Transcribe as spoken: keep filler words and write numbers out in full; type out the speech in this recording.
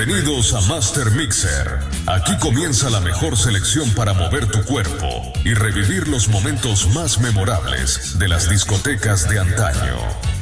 Bienvenidos a Master Mixer. Aquí comienza la mejor selección para mover tu cuerpo y revivir los momentos más memorables de las discotecas de antaño.